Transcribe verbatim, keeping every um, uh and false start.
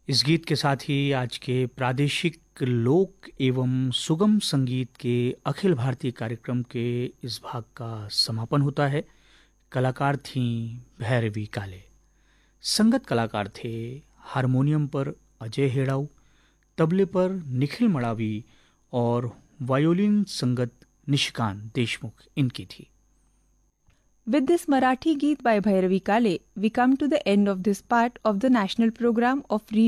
इस गीत के साथ ही आज के प्रादेशिक लोक एवं सुगम संगीत के अखिल भारतीय कार्यक्रम के इस भाग का समापन होता है। कलाकार थीं भैरवी काले। संगत कलाकार थे हारमोनियम पर अजय हेड़ाऊ, तबले पर निखिल मड़ावी और वायोलिन संगत निशिकांत देशमुख इनकी थी। With this Marathi Geet by Bhairavi Kale, we come to the end of this part of the national program of